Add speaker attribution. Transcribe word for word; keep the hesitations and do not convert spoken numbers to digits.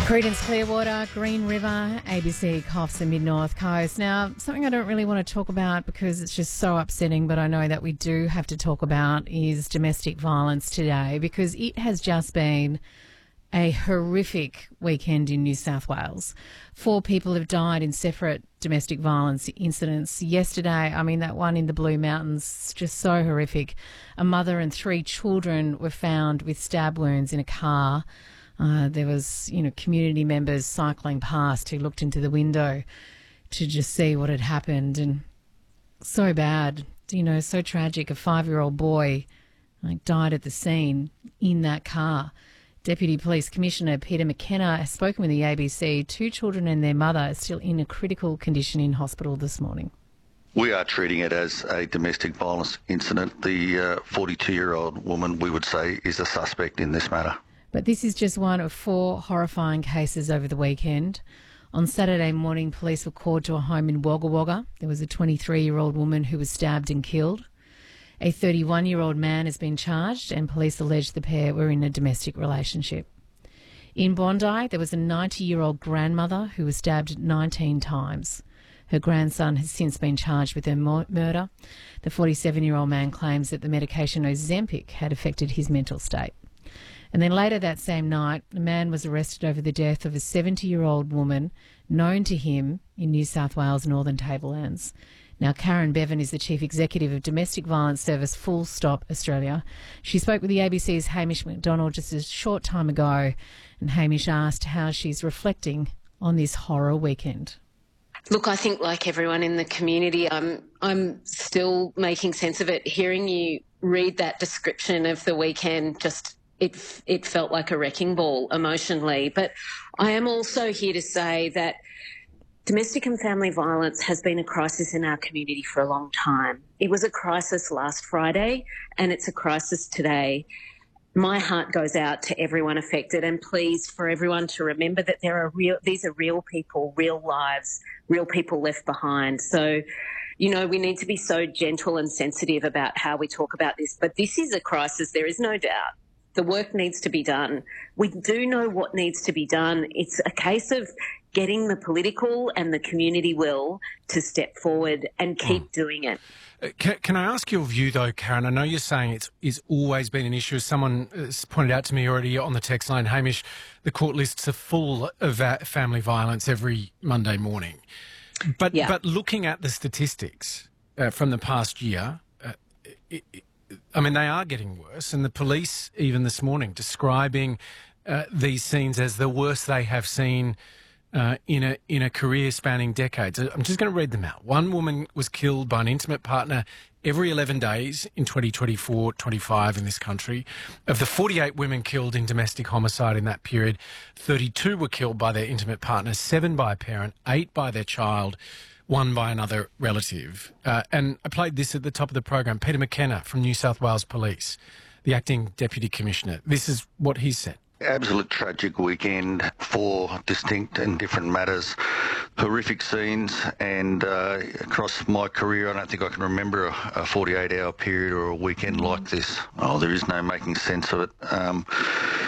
Speaker 1: Creedence Clearwater, Green River, A B C coughs the Mid-North Coast. Now, something I don't really want to talk about because it's just so upsetting, but I know that we do have to talk about is domestic violence today, because it has just been a horrific weekend in New South Wales. Four people have died in separate domestic violence incidents. Yesterday, I mean, that one in the Blue Mountains, just so horrific. A mother and three children were found with stab wounds in a car. Uh, there was, you know, community members cycling past who looked into the window to just see what had happened, and so bad, you know, so tragic. A five-year-old boy like died at the scene in that car. Deputy Police Commissioner Peter McKenna has spoken with the A B C. Two children and their mother are still in a critical condition in hospital this morning.
Speaker 2: We are treating it as a domestic violence incident. The uh, forty-two-year-old woman, we would say, is a suspect in this matter.
Speaker 1: But this is just one of four horrifying cases over the weekend. On Saturday morning, police were called to a home in Wagga Wagga. There was a twenty-three-year-old woman who was stabbed and killed. A thirty-one-year-old man has been charged, and police allege the pair were in a domestic relationship. In Bondi, there was a ninety-year-old grandmother who was stabbed nineteen times. Her grandson has since been charged with her murder. The forty-seven-year-old man claims that the medication Ozempic had affected his mental state. And then later that same night, a man was arrested over the death of a seventy-year-old woman known to him in New South Wales Northern Tablelands. Now, Karen Bevan is the Chief Executive of Domestic Violence Service Full Stop Australia. She spoke with the A B C's Hamish McDonald just a short time ago, and Hamish asked how she's reflecting on this horror weekend.
Speaker 3: Look, I think like everyone in the community, I'm, I'm still making sense of it. Hearing you read that description of the weekend just It it felt like a wrecking ball emotionally. But I am also here to say that domestic and family violence has been a crisis in our community for a long time. It was a crisis last Friday, and it's a crisis today. My heart goes out to everyone affected, and please, for everyone to remember that there are real, these are real people, real lives, real people left behind. So, you know, we need to be so gentle and sensitive about how we talk about this. But this is a crisis, there is no doubt. The work needs to be done. We do know what needs to be done. It's a case of getting the political and the community will to step forward and keep mm. doing it.
Speaker 4: Can, can I ask your view, though, Karen? I know you're saying it's, it's always been an issue. As someone has pointed out to me already on the text line, Hamish, the court lists are full of family violence every Monday morning. But, yeah. but looking at the statistics uh, from the past year, uh, it, it, I mean, they are getting worse, and the police, even this morning, describing uh, these scenes as the worst they have seen uh, in a in a career spanning decades. I'm just going to read them out. One woman was killed by an intimate partner every eleven days in twenty twenty-four twenty-five in this country. Of the forty-eight women killed in domestic homicide in that period, thirty-two were killed by their intimate partner, seven by a parent, eight by their child, one by another relative. Uh, and I played this at the top of the program. Peter McKenna from New South Wales Police, the Acting Deputy Commissioner. This is what he said.
Speaker 2: Absolute tragic weekend, four distinct and different matters, horrific scenes, and uh, across my career I don't think I can remember a, a forty-eight hour period or a weekend like this. Oh, there is no making sense of it. Um,